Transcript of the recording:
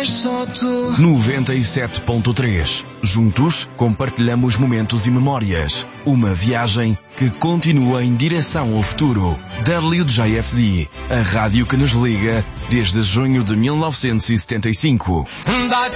só tu. 97.3. Juntos compartilhamos momentos e memórias. Uma viagem que continua em direção ao futuro. WJFD, a rádio que nos liga desde junho de 1975.